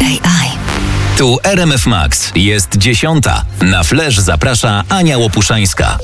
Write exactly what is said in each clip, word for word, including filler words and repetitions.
A I. Tu R M F Max. Jest dziesiąta. Na Flash zaprasza Ania Łopuszańska.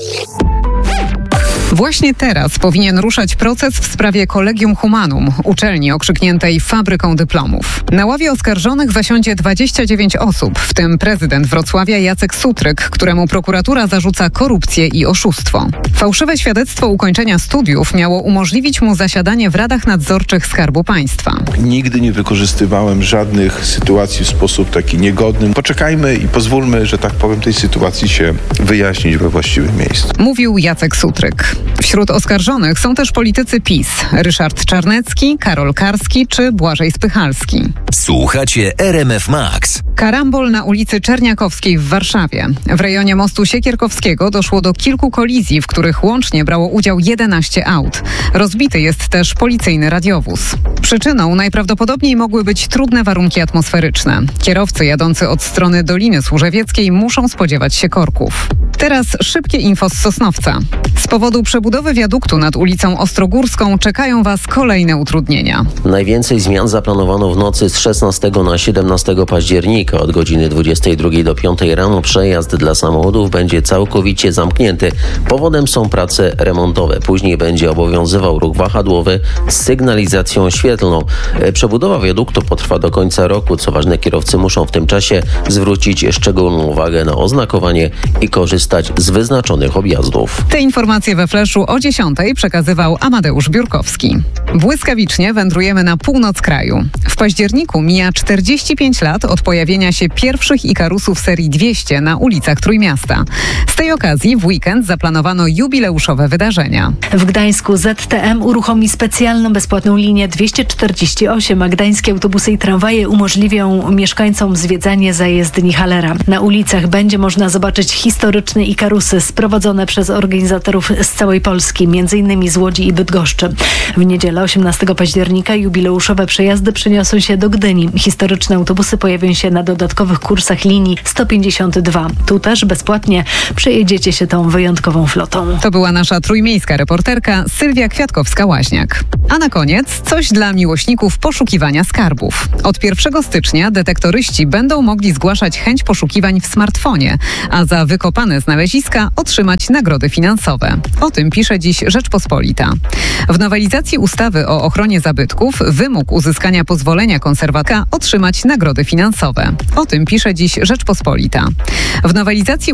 Właśnie teraz powinien ruszać proces w sprawie Collegium Humanum, uczelni okrzykniętej fabryką dyplomów. Na ławie oskarżonych zasiądzie dwadzieścia dziewięć osób, w tym prezydent Wrocławia Jacek Sutryk, któremu prokuratura zarzuca korupcję i oszustwo. Fałszywe świadectwo ukończenia studiów miało umożliwić mu zasiadanie w radach nadzorczych Skarbu Państwa. Nigdy nie wykorzystywałem żadnych sytuacji w sposób taki niegodny. Poczekajmy i pozwólmy, że tak powiem, tej sytuacji się wyjaśnić we właściwym miejscu. Mówił Jacek Sutryk. Wśród oskarżonych są też politycy PiS: Ryszard Czarnecki, Karol Karski czy Błażej Spychalski. Słuchacie R M F Max. Karambol na ulicy Czerniakowskiej w Warszawie. W rejonie mostu Siekierkowskiego doszło do kilku kolizji, w których łącznie brało udział jedenaście aut. Rozbity jest też policyjny radiowóz. Przyczyną najprawdopodobniej mogły być trudne warunki atmosferyczne. Kierowcy jadący od strony Doliny Służewieckiej muszą spodziewać się korków. Teraz szybkie info z Sosnowca. Z powodu przebudowy wiaduktu nad ulicą Ostrogórską czekają Was kolejne utrudnienia. Najwięcej zmian zaplanowano w nocy z szesnastego na siedemnastego października. Od godziny dwudziestej drugiej do piątej rano przejazd dla samochodów będzie całkowicie zamknięty. Powodem są prace remontowe. Później będzie obowiązywał ruch wahadłowy z sygnalizacją świetlną. Przebudowa wiaduktu potrwa do końca roku. Co ważne, kierowcy muszą w tym czasie zwrócić szczególną uwagę na oznakowanie i korzystać z wyznaczonych objazdów. Te informacje we Flashu o dziesiątej przekazywał Amadeusz Biurkowski. Błyskawicznie wędrujemy na północ kraju. W październiku mija czterdzieści pięć lat od pojawienia się pierwszych Ikarusów serii dwieście na ulicach Trójmiasta. Z tej okazji w weekend zaplanowano jubileuszowe wydarzenia. W Gdańsku Z T M uruchomi specjalną bezpłatną linię dwieście czterdzieści osiem, a gdańskie autobusy i tramwaje umożliwią mieszkańcom zwiedzanie zajezdni Halera. Na ulicach będzie można zobaczyć historyczne Ikarusy sprowadzone przez organizatorów z całej Polski, między innymi z Łodzi i Bydgoszczy. W niedzielę osiemnastego października jubileuszowe przejazdy przeniosą się do Gdyni. Historyczne autobusy pojawią się na dodatkowych kursach linii sto pięćdziesiąt dwa. Tu też bezpłatnie przejedziecie się tą wyjątkową flotą. To była nasza trójmiejska reporterka Sylwia Kwiatkowska-Łaźniak. A na koniec coś dla miłośników poszukiwania skarbów. Od pierwszego stycznia detektoryści będą mogli zgłaszać chęć poszukiwań w smartfonie, a za wykopane znaleziska otrzymać nagrody finansowe. O tym pisze dziś Rzeczpospolita. W nowelizacji ustawy o ochronie zabytków wymóg uzyskania pozwolenia konserwatora otrzymać nagrody finansowe. O tym pisze dziś Rzeczpospolita. W nowelizacji